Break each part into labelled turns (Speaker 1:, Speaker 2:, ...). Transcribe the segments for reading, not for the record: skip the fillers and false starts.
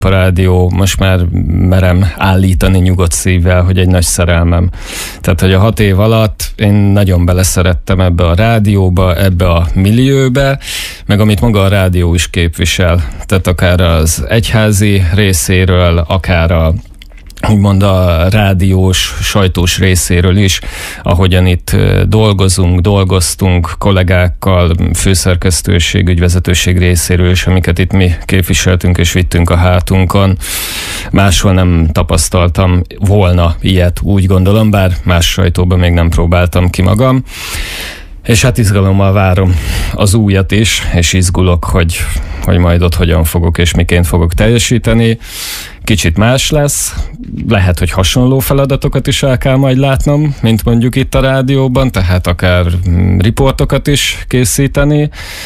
Speaker 1: A rádió most már merem állítani nyugodt szívvel, hogy egy nagy szerelmem. Tehát, hogy a 6 év alatt én nagyon beleszerettem ebbe a rádióba, ebbe a millióbe, meg amit maga a rádió is képvisel. Tehát akár az egyházi részéről, akár úgymond a rádiós, sajtós részéről is, ahogyan itt dolgoztunk kollégákkal, főszerkesztőség, ügyvezetőség részéről is, amiket itt mi képviseltünk és vittünk a hátunkon. Máshol nem tapasztaltam volna ilyet, úgy gondolom, bár más sajtóban még nem próbáltam ki magam. És hát izgalommal várom az újat is, és izgulok, hogy majd ott hogyan fogok és miként fogok teljesíteni. Kicsit más lesz, lehet, hogy hasonló feladatokat is el kell majd látnom, mint mondjuk itt a rádióban, tehát akár riportokat is készíteni.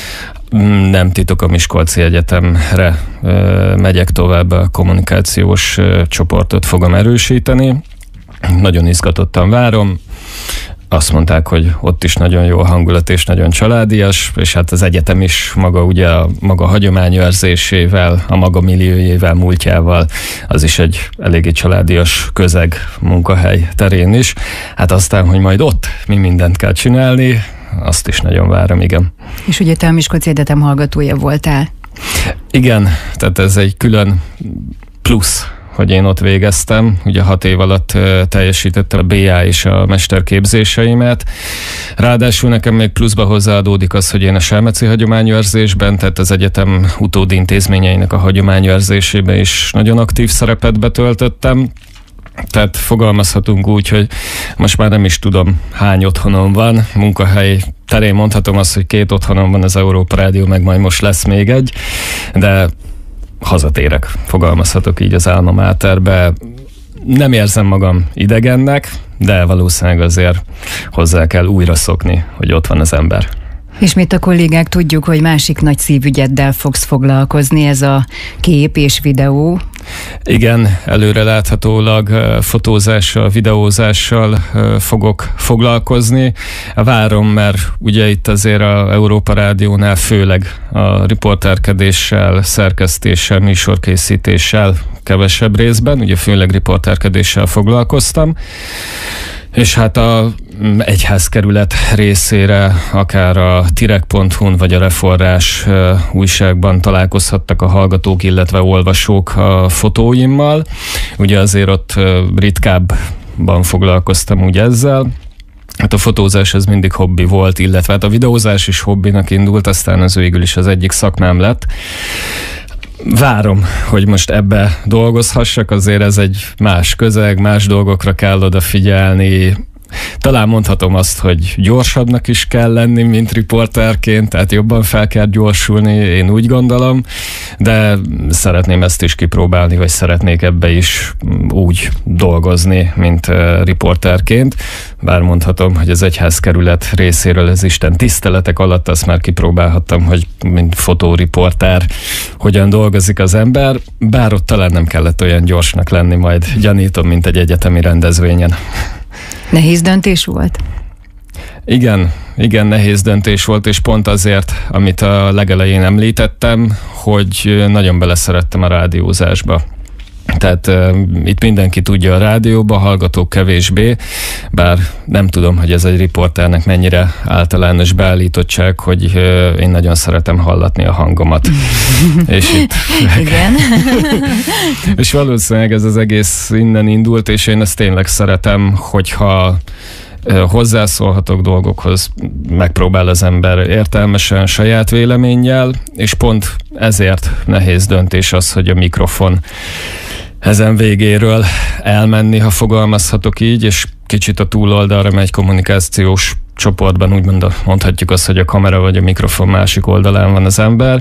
Speaker 1: Nem titok, a Miskolci Egyetemre megyek tovább, a kommunikációs csoportot fogom erősíteni. Nagyon izgatottan várom. Azt mondták, hogy ott is nagyon jó a hangulat és nagyon családias, és hát az egyetem is maga ugye a maga hagyományőrzésével, a maga milliójével, múltjával, az is egy eléggé családias közeg munkahely terén is. Hát aztán, hogy majd ott mi mindent kell csinálni, azt is nagyon várom, igen.
Speaker 2: És ugye te a Miskolci Egyetem hallgatója voltál?
Speaker 1: Igen, tehát ez egy külön plusz, hogy én ott végeztem, ugye 6 év alatt teljesítettem a BA és a mesterképzéseimet. Ráadásul nekem még pluszba hozzáadódik az, hogy én a selmeci hagyományőrzésben, tehát az egyetem utódi intézményeinek a hagyományőrzésében is nagyon aktív szerepet betöltöttem. Tehát fogalmazhatunk úgy, hogy most már nem is tudom, hány otthonom van. Munkahely terén mondhatom azt, hogy 2 otthonom van, az Európa Rádió, meg majd most lesz még egy, de hazatérek, fogalmazhatok így az alma materbe. Nem érzem magam idegennek, de valószínűleg azért hozzá kell újra szokni, hogy ott van az ember.
Speaker 2: Ismét a kollégák, tudjuk, hogy másik nagy szívügyeddel fogsz foglalkozni, ez a kép és videó.
Speaker 1: Igen, előreláthatólag fotózással, videózással fogok foglalkozni. Várom, mert ugye itt azért a Európa Rádiónál főleg a riporterkedéssel, szerkesztéssel, műsorkészítéssel kevesebb részben, ugye főleg riporterkedéssel foglalkoztam. És hát a egyházkerület részére, akár a tirek.hu-n vagy a Reforrás újságban találkozhattak a hallgatók, illetve olvasók a fotóimmal. Ugye azért ott ritkábban foglalkoztam úgy ezzel. Hát a fotózás ez mindig hobbi volt, illetve hát a videózás is hobbinak indult, aztán az végül is az egyik szakmám lett. Várom, hogy most ebbe dolgozhassak, azért ez egy más közeg, más dolgokra kell odafigyelni. Talán mondhatom azt, hogy gyorsabbnak is kell lenni, mint riporterként, tehát jobban fel kell gyorsulni, én úgy gondolom, de szeretném ezt is kipróbálni, vagy szeretnék ebbe is úgy dolgozni, mint riporterként. Bár mondhatom, hogy az egyházkerület részéről az Isten tiszteletek alatt azt már kipróbálhattam, hogy mint fotóriporter hogyan dolgozik az ember, bár ott talán nem kellett olyan gyorsnak lenni, majd gyanítom, mint egy egyetemi rendezvényen.
Speaker 2: Nehéz döntés volt?
Speaker 1: Igen, nehéz döntés volt, és pont azért, amit a legelején említettem, hogy nagyon beleszerettem a rádiózásba. Tehát itt mindenki tudja a rádióba, hallgatók kevésbé, bár nem tudom, hogy ez egy riporternek mennyire általános beállítottság, hogy én nagyon szeretem hallatni a hangomat. És itt...
Speaker 2: Igen.
Speaker 1: És valószínűleg ez az egész innen indult, és én ezt tényleg szeretem, hogyha hozzászólhatok dolgokhoz, megpróbál az ember értelmesen, saját véleménnyel, és pont ezért nehéz döntés az, hogy a mikrofon ezen végéről elmenni, ha fogalmazhatok így, és kicsit a túloldalra megy kommunikációs csoportban, úgymond mondhatjuk azt, hogy a kamera vagy a mikrofon másik oldalán van az ember.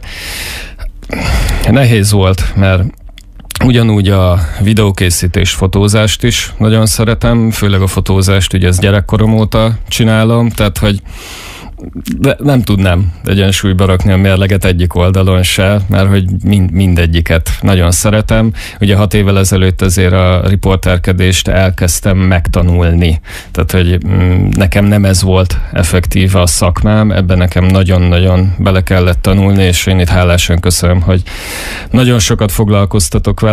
Speaker 1: Nehéz volt, mert ugyanúgy a videókészítés, fotózást is nagyon szeretem, főleg a fotózást, ugye ezt gyerekkorom óta csinálom, tehát hogy de nem tudnám egyensúlyba rakni a mérleget egyik oldalon se, mert hogy mindegyiket nagyon szeretem. Ugye 6 évvel ezelőtt azért a riporterkedést elkezdtem megtanulni. Tehát, hogy nekem nem ez volt effektíve a szakmám, ebben nekem nagyon-nagyon bele kellett tanulni, és én itt hálásan köszönöm, hogy nagyon sokat foglalkoztatok vele.